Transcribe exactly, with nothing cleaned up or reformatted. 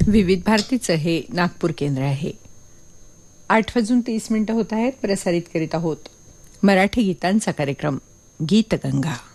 विविध भारतीचं हे नागपूर केंद्र आहे. आठ वाजून तीस मिनिटं होत आहेत. प्रसारित करीत आहोत मराठी गीतांचा कार्यक्रम गीतगंगा.